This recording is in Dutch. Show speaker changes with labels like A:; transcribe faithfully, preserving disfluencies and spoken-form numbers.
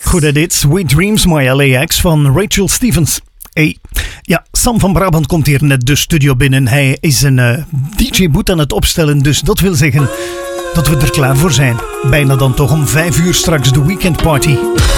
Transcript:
A: Goed, dit Sweet Dreams, My L A X van Rachel Stevens. Hey, ja, Sam van Brabant komt hier net de studio binnen. Hij is een uh, D J-boot aan het opstellen, dus dat wil zeggen dat we er klaar voor zijn. Bijna dan toch om vijf uur straks de weekend party.